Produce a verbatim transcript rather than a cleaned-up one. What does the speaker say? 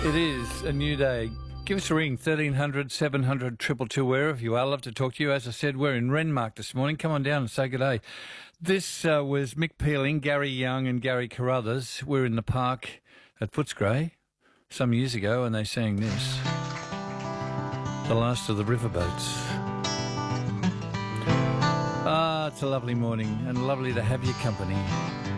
It is a new day. Give us a ring, thirteen hundred, seven hundred, two two two, wherever you are. Love to talk to you. As I said, we're in Renmark this morning. Come on down and say good day. This uh, was Mick Peeling, Gary Young and Gary Carruthers. We're in the park at Footscray some years ago, and they sang this, The Last of the Riverboats. Ah, it's a lovely morning and lovely to have your company.